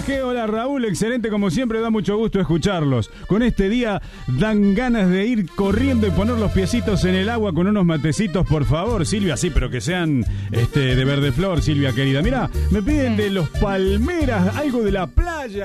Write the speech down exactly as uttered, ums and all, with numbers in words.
Hola, G, hola, Raúl, excelente como siempre, da mucho gusto escucharlos. Con este día dan ganas de ir corriendo y poner los piecitos en el agua con unos matecitos, por favor, Silvia, sí, pero que sean este, de verde flor, Silvia querida. Mirá, me piden de los Palmeras, algo de la playa.